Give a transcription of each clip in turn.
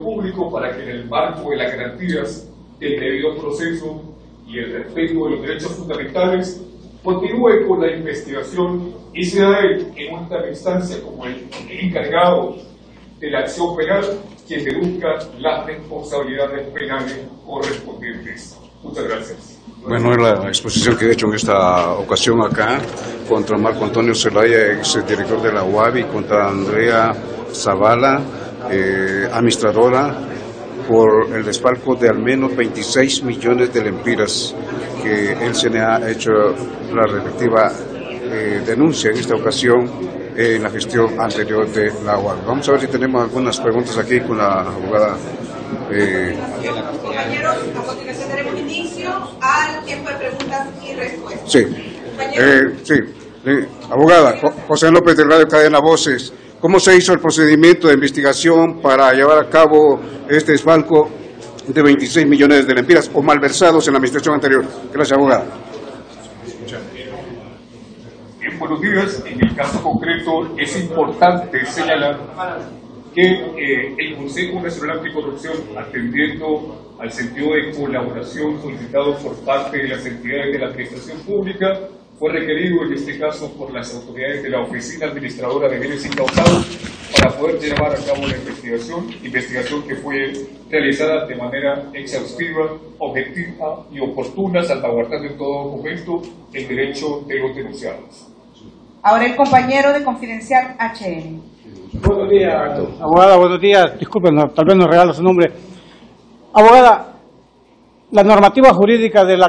público para que en el marco de las garantías del debido proceso y el respeto de los derechos fundamentales continúe con la investigación y sea él en última instancia como el encargado de la acción penal quien deduzca las responsabilidades penales correspondientes. Muchas gracias. Bueno, la exposición que he hecho en esta ocasión acá contra Marco Antonio Zelaya, ex director de la UABI, contra Andrea Zavala, administradora, por el desfalco de al menos 26 millones de lempiras, que el CNE ha hecho la respectiva denuncia en esta ocasión en la gestión anterior de la UABI. Vamos a ver si tenemos algunas preguntas aquí con la abogada. Compañeros, a continuación daremos inicio al tiempo de preguntas y respuestas. Abogada, José López de Radio Cadena Voces. ¿Cómo se hizo el procedimiento de investigación para llevar a cabo este desfalco de 26 millones de lempiras o malversados en la administración anterior? Gracias, abogada. Bien, buenos días. En el caso concreto es importante señalar que el Consejo Nacional Anticorrupción, atendiendo al sentido de colaboración solicitado por parte de las entidades de la administración pública, fue requerido en este caso por las autoridades de la Oficina Administradora de Bienes Incautados para poder llevar a cabo la investigación que fue realizada de manera exhaustiva, objetiva y oportuna, salvaguardando en todo momento el derecho de los denunciados. Ahora el compañero de Confidencial HN. Buenos días, abogada, buenos días. Disculpen, tal vez no regalo su nombre. Abogada, la normativa jurídica de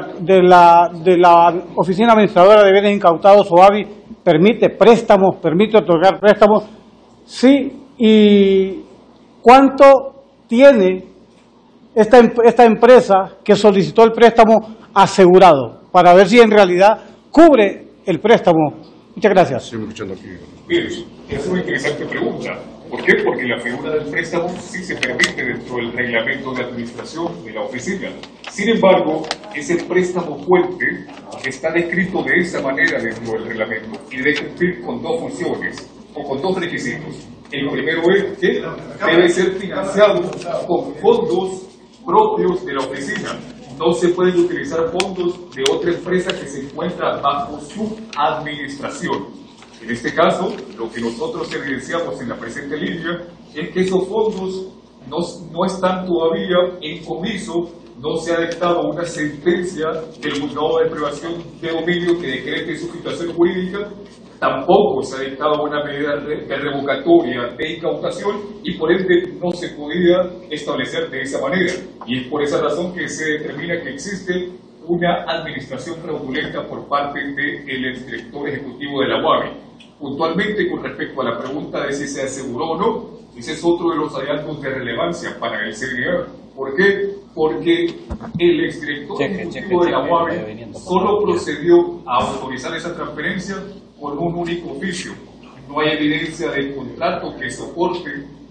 la Oficina Administradora de Bienes Incautados, OABI, permite préstamos, permite otorgar préstamos. Sí, ¿y cuánto tiene esta empresa que solicitó el préstamo asegurado? Para ver si en realidad cubre el préstamo. Muchas gracias. Sí, bien, es una interesante pregunta. ¿Por qué? Porque la figura del préstamo sí se permite dentro del reglamento de administración de la oficina. Sin embargo, ese préstamo fuente está descrito de esa manera dentro del reglamento y debe cumplir con dos funciones o con dos requisitos. El primero es que debe ser financiado con fondos propios de la oficina. No se pueden utilizar fondos de otra empresa que se encuentra bajo su administración. En este caso, lo que nosotros evidenciamos en la presente línea es que esos fondos no están todavía en comiso, no se ha dictado una sentencia del juzgado de privación de dominio que decrete su situación jurídica, tampoco se ha dictado una medida de revocatoria de incautación y por ende no se podía establecer de esa manera. Y es por esa razón que se determina que existe una administración fraudulenta por parte del exdirector ejecutivo de la UABI. Puntualmente, con respecto a la pregunta de si se aseguró o no, ese es otro de los hallazgos de relevancia para el CNA. ¿Por qué? Porque el exdirector ejecutivo de la UABI solo procedió a autorizar esa transferencia con un único oficio. No hay evidencia de contrato que soporte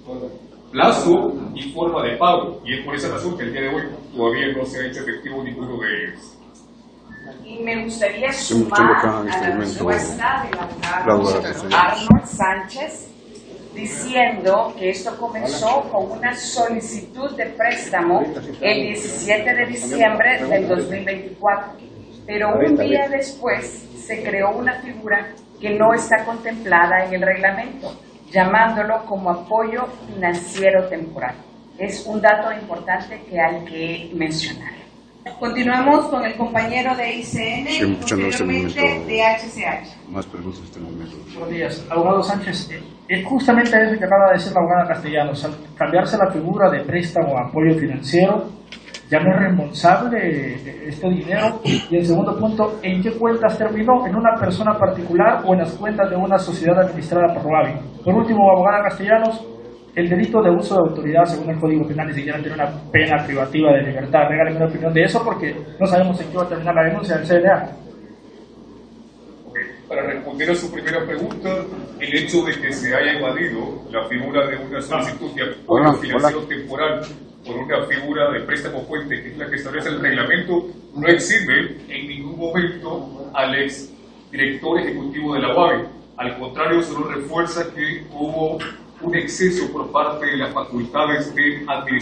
plazo y forma de pago, y es por esa razón que el día de hoy todavía no se ha hecho efectivo ninguno de ellos. Y me gustaría sumar a la respuesta del abogado Arnold Sánchez, diciendo que esto comenzó con una solicitud de préstamo el 17 de diciembre del 2024, pero un día después se creó una figura que no está contemplada en el reglamento, llamándolo como apoyo financiero temporal. Es un dato importante que hay que mencionar. Continuamos con el compañero de ICN y posteriormente de HCH. Más preguntas en este momento. Buenos días, abogado Sánchez. Justamente eso que acaba de decir la abogada Castellanos, al cambiarse la figura de préstamo a apoyo financiero, ya no es responsable este dinero. Y el segundo punto, ¿en qué cuentas terminó? ¿En una persona particular o en las cuentas de una sociedad administrada por OABI? Por último, abogada Castellanos, el delito de uso de autoridad según el Código Penal ni siquiera tiene una pena privativa de libertad. Regálame una opinión de eso porque no sabemos en qué va a terminar la denuncia del CNA. Para responder a su primera pregunta, el hecho de que se haya evadido la figura de una solicitud de apoyo financiero temporal por una figura de préstamo fuente, que es la que establece el reglamento, no exime en ningún momento al ex director ejecutivo de la UABI. Al contrario, solo refuerza que hubo un exceso por parte de las facultades de administración.